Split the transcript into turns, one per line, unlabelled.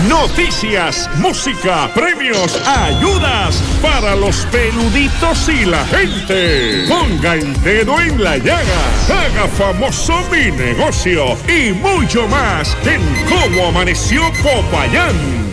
Noticias, música, premios, ayudas para los peluditos y la gente. Ponga el dedo en la llaga. Haga famoso mi negocio y mucho más en Cómo Amaneció Popayán.